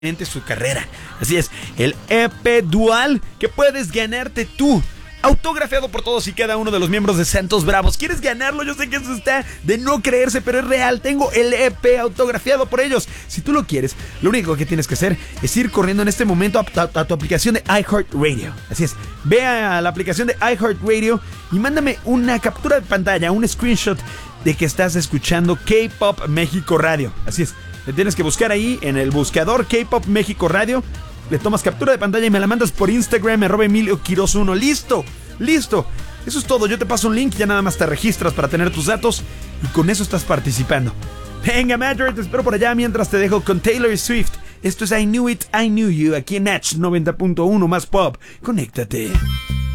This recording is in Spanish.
su carrera. Así es, el EP Dual que puedes ganarte tú, autografiado por todos y cada uno de los miembros de Santos Bravos. ¿Quieres ganarlo? Yo sé que eso está de no creerse, pero es real. Tengo el EP autografiado por ellos. Si tú lo quieres, lo único que tienes que hacer es ir corriendo en este momento a tu aplicación de iHeartRadio. Así es, ve a la aplicación de iHeartRadio y mándame una captura de pantalla, un screenshot de que estás escuchando K-Pop México Radio. Así es, le tienes que buscar ahí en el buscador K-Pop México Radio. Le tomas captura de pantalla y me la mandas por Instagram, @EmilioQuiroz1. ¡Listo! ¡Listo! Eso es todo. Yo te paso un link, ya nada más te registras para tener tus datos y con eso estás participando. Venga, Madrid, te espero por allá mientras te dejo con Taylor Swift. Esto es I Knew It, I Knew You, aquí en Natch 90.1 más Pop. Conéctate.